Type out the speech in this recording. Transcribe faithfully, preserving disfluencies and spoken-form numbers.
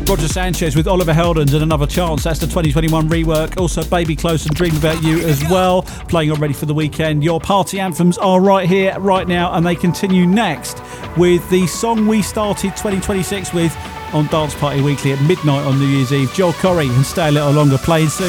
Roger Sanchez with Oliver Heldens and Another Chance. That's the twenty twenty-one rework. Also Baby Close and Dream About You as well. Playing already for the weekend. Your party anthems are right here, right now, and they continue next with the song we started twenty twenty-six with on Dance Party Weekly at midnight on New Year's Eve. Joel Corry and Stay a Little Longer, playing soon.